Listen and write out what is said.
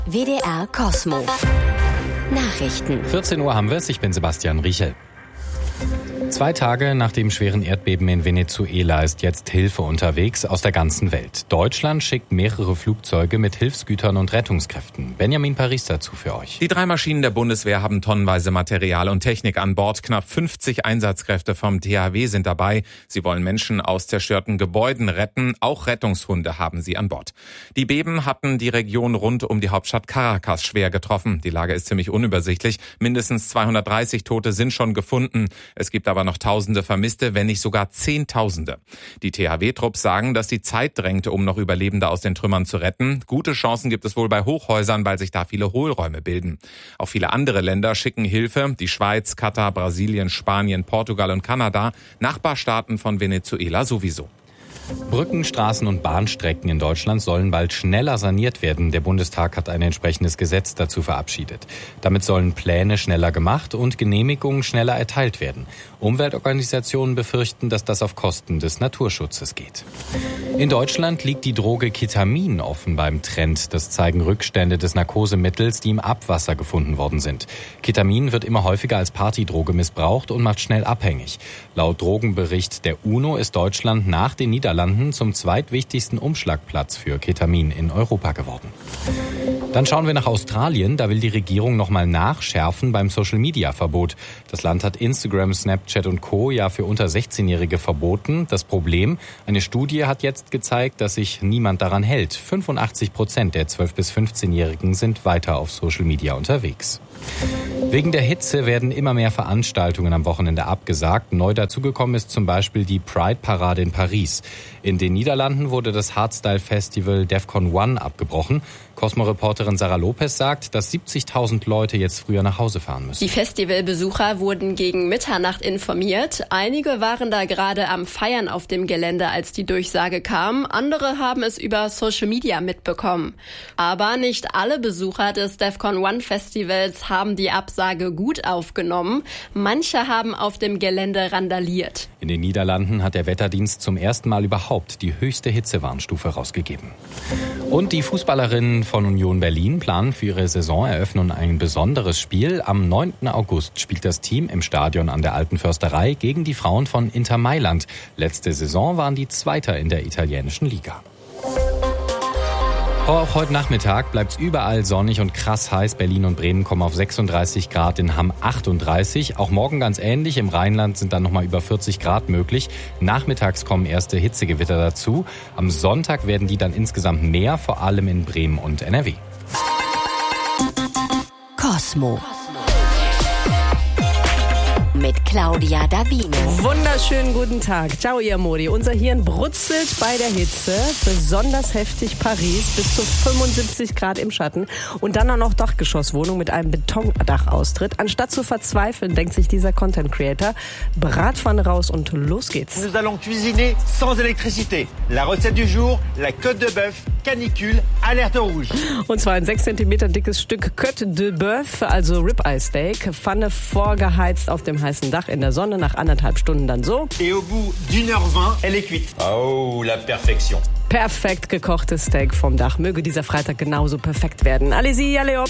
WDR Kosmo. Nachrichten. 14 Uhr haben wir es, ich bin Sebastian Riechel. 2 Tage nach dem schweren Erdbeben in Venezuela ist jetzt Hilfe unterwegs aus der ganzen Welt. Deutschland schickt mehrere Flugzeuge mit Hilfsgütern und Rettungskräften. Benjamin Paris dazu für euch. Die 3 Maschinen der Bundeswehr haben tonnenweise Material und Technik an Bord. Knapp 50 Einsatzkräfte vom THW sind dabei. Sie wollen Menschen aus zerstörten Gebäuden retten. Auch Rettungshunde haben sie an Bord. Die Beben hatten die Region rund um die Hauptstadt Caracas schwer getroffen. Die Lage ist ziemlich unübersichtlich. Mindestens 230 Tote sind schon gefunden. Es gibt aber noch Tausende Vermisste, wenn nicht sogar Zehntausende. Die THW-Trupps sagen, dass die Zeit drängte, um noch Überlebende aus den Trümmern zu retten. Gute Chancen gibt es wohl bei Hochhäusern, weil sich da viele Hohlräume bilden. Auch viele andere Länder schicken Hilfe. Die Schweiz, Katar, Brasilien, Spanien, Portugal und Kanada. Nachbarstaaten von Venezuela sowieso. Brücken, Straßen und Bahnstrecken in Deutschland sollen bald schneller saniert werden. Der Bundestag hat ein entsprechendes Gesetz dazu verabschiedet. Damit sollen Pläne schneller gemacht und Genehmigungen schneller erteilt werden. Umweltorganisationen befürchten, dass das auf Kosten des Naturschutzes geht. In Deutschland liegt die Droge Ketamin offen beim Trend. Das zeigen Rückstände des Narkosemittels, die im Abwasser gefunden worden sind. Ketamin wird immer häufiger als Partydroge missbraucht und macht schnell abhängig. Laut Drogenbericht der UNO ist Deutschland nach den Niederlanden zum zweitwichtigsten Umschlagplatz für Ketamin in Europa geworden. Dann schauen wir nach Australien. Da will die Regierung nochmal nachschärfen beim Social-Media-Verbot. Das Land hat Instagram, Snapchat und Co. ja für unter 16-Jährige verboten. Das Problem, eine Studie hat jetzt gezeigt, dass sich niemand daran hält. 85% der 12- bis 15-Jährigen sind weiter auf Social Media unterwegs. Wegen der Hitze werden immer mehr Veranstaltungen am Wochenende abgesagt. Neu dazugekommen ist zum Beispiel die Pride-Parade in Paris. In den Niederlanden wurde das Hardstyle-Festival Defcon 1 abgebrochen. Cosmo-Reporterin Sarah Lopez sagt, dass 70.000 Leute jetzt früher nach Hause fahren müssen. Die Festivalbesucher wurden gegen Mitternacht informiert. Einige waren da gerade am Feiern auf dem Gelände, als die Durchsage kam. Andere haben es über Social Media mitbekommen. Aber nicht alle Besucher des Defcon 1 Festivals haben die Absage gut aufgenommen. Manche haben auf dem Gelände randaliert. In den Niederlanden hat der Wetterdienst zum ersten Mal überhaupt die höchste Hitzewarnstufe rausgegeben. Und die Fußballerinnen von Union Berlin planen für ihre Saisoneröffnung ein besonderes Spiel. Am 9. August spielt das Team im Stadion an der Alten Försterei gegen die Frauen von Inter Mailand. Letzte Saison waren die Zweiter in der italienischen Liga. Auch heute Nachmittag bleibt es überall sonnig und krass heiß. Berlin und Bremen kommen auf 36 Grad, in Hamm 38. Auch morgen ganz ähnlich. Im Rheinland sind dann nochmal über 40 Grad möglich. Nachmittags kommen erste Hitzegewitter dazu. Am Sonntag werden die dann insgesamt mehr, vor allem in Bremen und NRW. Kosmo. Mit Claudia Davino. Wunderschönen guten Tag. Ciao, ihr Modi. Unser Hirn brutzelt bei der Hitze. Besonders heftig Paris, bis zu 75 Grad im Schatten. Und dann auch noch Dachgeschosswohnung mit einem Betondachaustritt. Anstatt zu verzweifeln, denkt sich dieser Content Creator, Bratpfanne raus und los geht's. Nous allons cuisiner sans électricité. La recette du jour, la côte de bœuf, canicule, alerte rouge. Und zwar ein 6 cm dickes Stück Côte de Bœuf, also Ribeye Steak. Pfanne vorgeheizt auf dem heißen Dach in der Sonne, nach 1,5 Stunden dann so. Et au bout d'1h20, elle est cuite. Oh, la perfection. Perfekt gekochtes Steak vom Dach. Möge dieser Freitag genauso perfekt werden. Allez-y, allez hop.